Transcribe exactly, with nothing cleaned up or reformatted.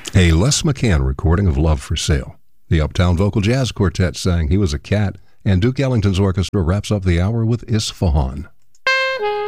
A Les McCann recording of Love for Sale. The Uptown Vocal Jazz Quartet sang He Was a Cat, and Duke Ellington's orchestra wraps up the hour with Isfahan.